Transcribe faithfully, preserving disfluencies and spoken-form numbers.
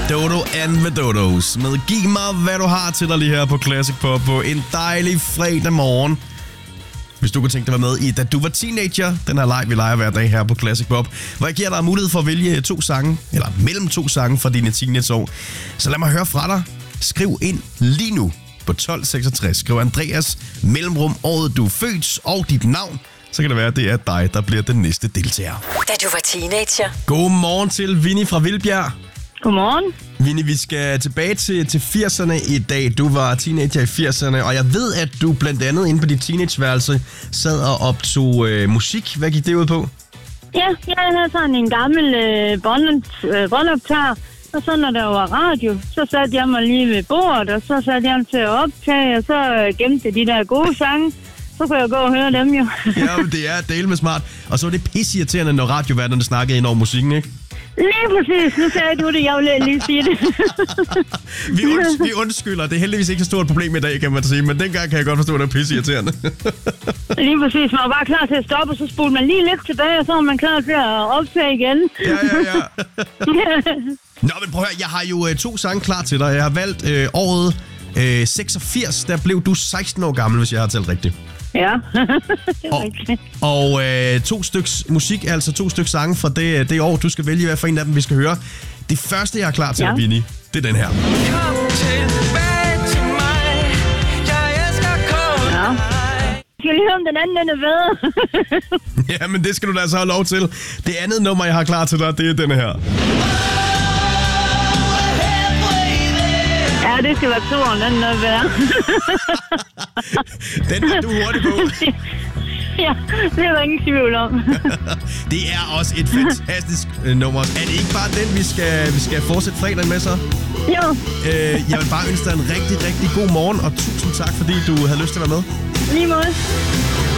Dodo and the Dodos med Giv mig, hvad du har til dig lige her på Classic Pop på en dejlig fredag morgen. Hvis du kunne tænke dig at være med i Da du var teenager, den her leg, vi leger hver dag her på Classic Pop, hvor jeg giver dig mulighed for at vælge to sange, eller mellem to sange fra dine teenageår. Så lad mig høre fra dig. Skriv ind lige nu på tolv seksogtres. Skriv Andreas, mellemrum, året du er født og dit navn. Så kan det være, at det er dig, der bliver den næste deltager. Da du var teenager. Godmorgen til Vinnie fra Vildbjerg. Godmorgen. Vinnie, vi skal tilbage til, til firserne i dag. Du var teenager i firserne, og jeg ved, at du blandt andet inde på dit teenageværelse sad og optog øh, musik. Hvad gik det ud på? Ja, jeg havde sådan en gammel øh, båndoptager, og så når der var radio, så satte jeg mig lige ved bordet, og så satte jeg mig til at optage, og så gemte de der gode sange. Så kunne jeg gå og høre dem jo. Ja, det er dele med smart. Og så er det pisseirriterende, når radioværterne snakkede ind over musikken, ikke? Lige præcis. Nu sagde du det. Jeg ville lige sige det. vi, unds- vi undskylder. Det er heldigvis ikke så stort problem i dag, kan man sige. Men dengang kan jeg godt forstå, at det er pisseirriterende. Lige præcis. Man var bare klar til at stoppe, og så spurgte man lige lidt tilbage, og så var man klar til at optage igen. ja, ja, ja. Nå, men prøv at høre. Jeg har jo øh, to sange klar til dig. Jeg har valgt øh, året øh, seksogfirs. Der blev du seksten år gammel, hvis jeg har talt rigtigt. Ja, det er og, rigtigt. Og øh, to styks musik, altså to styks sange fra det, det år. Du skal vælge, hvad for en af dem vi skal høre. Det første, jeg har klar til ja. dig, Vinnie, det er den her. Kom tilbage til mig. Jeg elsker kun ja. Jeg skal lige høre, om den anden den er bedre. Ja, men det skal du da altså have lov til. Det andet nummer, jeg har klar til dig, det er denne her. Ja, det skal være toren, den er værd. Den er du hurtigt på. Ja, det er der ingen tvivl om. Det er også et fantastisk øh, nummer. Er det ikke bare den, vi skal, vi skal fortsætte fredagen med så? Jo. Øh, jeg vil bare ønske dig en rigtig, rigtig god morgen, og tusind tak, fordi du havde lyst til at være med. Lige måde.